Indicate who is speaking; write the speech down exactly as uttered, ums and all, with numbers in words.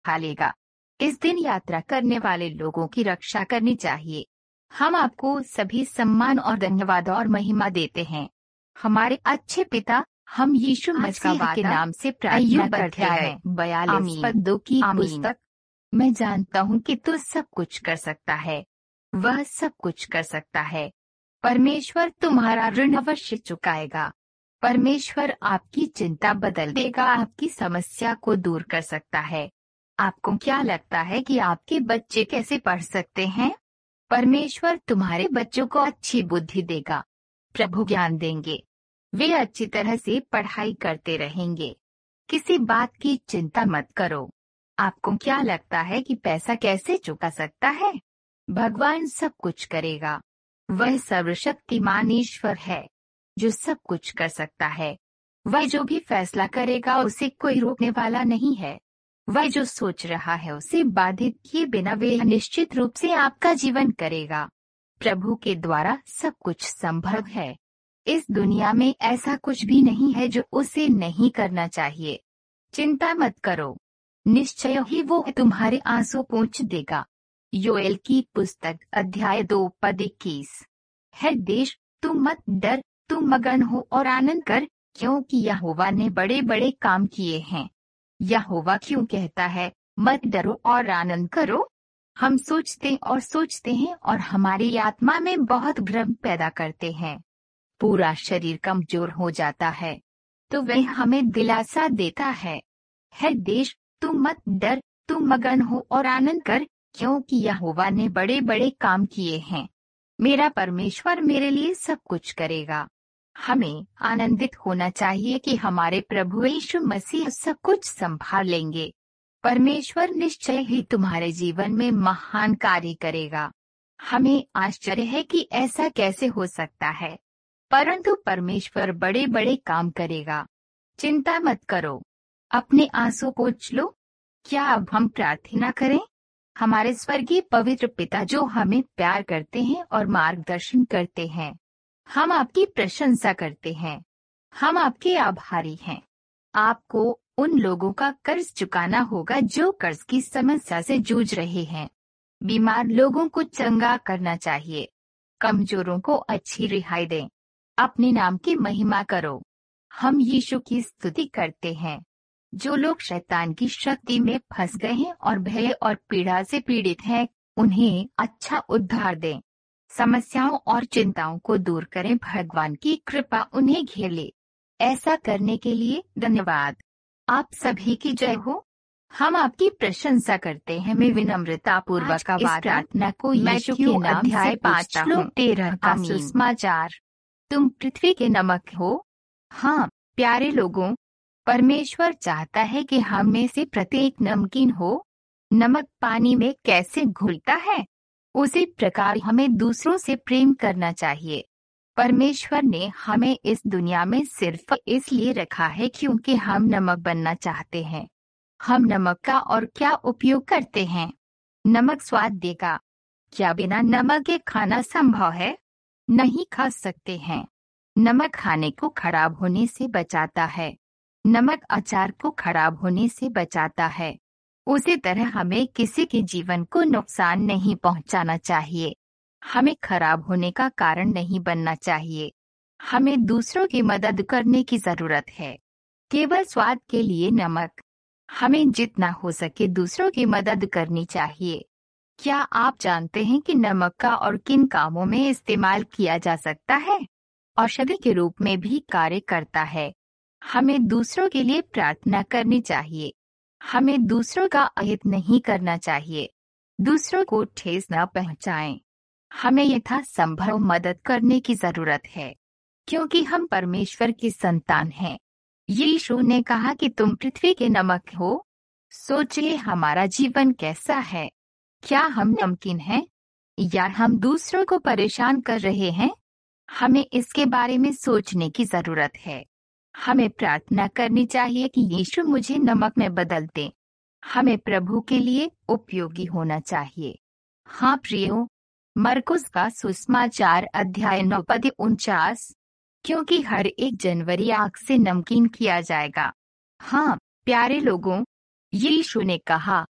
Speaker 1: संभालेगा। इस दिन यात्रा करने वाले लोगों की रक्षा करनी चाहिए। हम आपको सभी सम्मान और धन्यवाद और महिमा देते हैं। हमारे अच्छे पिता, हम यीशु मसीह के नाम से प्रार्थना करते हैं। बयालीस पदों की पुस्तक। मैं जानता हूँ कि तू सब कुछ कर सकता है। वह सब कुछ कर सकता है। परमेश्वर तुम्हारा ऋण अवश्य चुकाएगा। परमेश्वर आपकी चिंता बदल देगा, आपकी समस्या को दूर कर सकता है। आपको क्या लगता है कि आपके बच्चे कैसे पढ़ सकते हैं? परमेश्वर तुम्हारे बच्चों को अच्छी बुद्धि देगा। प्रभु ज्ञान देंगे। वे अच्छी तरह से पढ़ाई करते रहेंगे। किसी बात की चिंता मत करो। आपको क्या लगता है कि पैसा कैसे चुका सकता है? भगवान सब कुछ करेगा। वह सर्वशक्तिमान ईश्वर है जो सब कुछ कर सकता है। वह जो भी फैसला करेगा उसे कोई रोकने वाला नहीं है। वह जो सोच रहा है उसे बाधित किए बिना वह निश्चित रूप से आपका जीवन करेगा। प्रभु के द्वारा सब कुछ संभव है। इस दुनिया में ऐसा कुछ भी नहीं है जो उसे नहीं करना चाहिए। चिंता मत करो, निश्चय ही वो तुम्हारे आंसू पोंछ देगा। योएल की पुस्तक अध्याय दो पद इक्कीस। है देश, तुम मत डर, तुम मगन हो और आनंद कर, क्योंकि यहोवा ने बड़े बड़े काम किए हैं। यहोवा क्यों कहता है मत डरो और आनंद करो? हम सोचते और सोचते हैं और हमारी आत्मा में बहुत भ्रम पैदा करते हैं। पूरा शरीर कमजोर हो जाता है तो वह हमें दिलासा देता है। है देश, तुम मत डर, तुम मगन हो और आनंद कर, क्योंकि यहोवा ने बड़े बड़े काम किए हैं। मेरा परमेश्वर मेरे लिए सब कुछ करेगा। हमें आनंदित होना चाहिए कि हमारे प्रभु यीशु मसीह सब कुछ संभाल लेंगे। परमेश्वर निश्चय ही तुम्हारे जीवन में महान कार्य करेगा। हमें आश्चर्य है कि ऐसा कैसे हो सकता है, परंतु परमेश्वर बड़े बड़े काम करेगा। चिंता मत करो, अपने आंसू पोंछ लो। क्या अब हम प्रार्थना करें? हमारे स्वर्गीय पवित्र पिता जो हमें प्यार करते हैं और मार्गदर्शन करते हैं, हम आपकी प्रशंसा करते हैं। हम आपके आभारी हैं। आपको उन लोगों का कर्ज चुकाना होगा जो कर्ज की समस्या से जूझ रहे हैं। बीमार लोगों को चंगा करना चाहिए। कमजोरों को अच्छी रिहाई दें। अपने नाम की महिमा करो। हम यीशु की स्तुति करते हैं। जो लोग शैतान की शक्ति में फंस गए हैं और भय और पीड़ा से पीड़ित हैं, उन्हें अच्छा उद्धार दें। समस्याओं और चिंताओं को दूर करें। भगवान की कृपा उन्हें घेर ले। ऐसा करने के लिए धन्यवाद। आप सभी की जय हो। हम आपकी प्रशंसा करते हैं। मैं विनम्रता पूर्वक इस प्रार्थना को यीशु के नाम से पाँच श्लोक तेरह का सुसमाचार। तुम पृथ्वी के नमक हो। हाँ प्यारे लोगों, परमेश्वर चाहता है कि हम में से प्रत्येक नमकीन हो। नमक पानी में कैसे घुलता है, उसी प्रकार हमें दूसरों से प्रेम करना चाहिए। परमेश्वर ने हमें इस दुनिया में सिर्फ इसलिए रखा है क्योंकि हम नमक बनना चाहते हैं। हम नमक का और क्या उपयोग करते हैं? नमक स्वाद देगा। क्या बिना नमक के खाना संभव है? नहीं खा सकते हैं। नमक खाने को खराब होने से बचाता है। नमक अचार को खराब होने से बचाता है। उसी तरह हमें किसी के जीवन को नुकसान नहीं पहुंचाना चाहिए। हमें खराब होने का कारण नहीं बनना चाहिए। हमें दूसरों की मदद करने की जरूरत है। केवल स्वाद के लिए नमक। हमें जितना हो सके दूसरों की मदद करनी चाहिए। क्या आप जानते हैं कि नमक का और किन कामों में इस्तेमाल किया जा सकता है? औषधि के रूप में भी कार्य करता है। हमें दूसरों के लिए प्रार्थना करनी चाहिए। हमें दूसरों का अहित नहीं करना चाहिए। दूसरों को ठेस न पहुंचाएं। हमें यथासंभव मदद करने की जरूरत है, क्योंकि हम परमेश्वर की संतान हैं। यीशु ने कहा कि तुम पृथ्वी के नमक हो। सोचिए हमारा जीवन कैसा है। क्या हम नमकीन हैं या हम दूसरों को परेशान कर रहे हैं? हमें इसके बारे में सोचने की जरूरत है। हमें प्रार्थना करनी चाहिए कि यीशु मुझे नमक में बदल दे। हमें प्रभु के लिए उपयोगी होना चाहिए। हाँ प्रियो, मरकुस का सुसमाचार अध्याय नौ पद उनचास। क्योंकि हर एक जनवरी आग से नमकीन किया जाएगा। हाँ प्यारे लोगों, यीशु ने कहा,